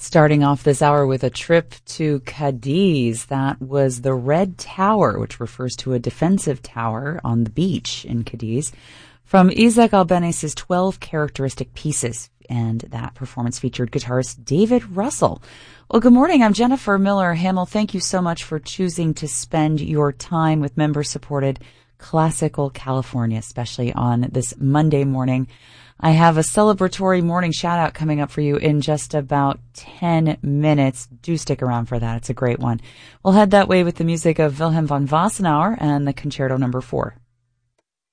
Starting off this hour with a trip to Cadiz. That was the Red Tower, which refers to a defensive tower on the beach in Cadiz, from Isaac Albéniz's 12 Characteristic Pieces. And that performance featured guitarist David Russell. Well, good morning. I'm Jennifer Miller Hamill. Thank you so much for choosing to spend your time with member-supported Classical California, especially on this Monday morning. I have a celebratory morning shout-out coming up for you in just about 10 minutes. Do stick around for that. It's a great one. We'll head that way with the music of Wilhelm von Wassenaar and the Concerto No. 4.